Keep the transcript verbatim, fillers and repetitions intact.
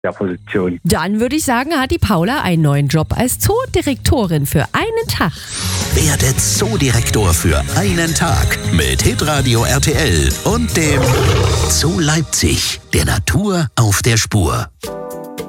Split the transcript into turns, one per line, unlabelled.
der Position.
Dann würde ich sagen, hat die Paula einen neuen Job als Zoodirektorin für einen Tag.
Werde Zoodirektor für einen Tag mit Hitradio R T L und dem Zoo Leipzig, der Natur auf der Spur.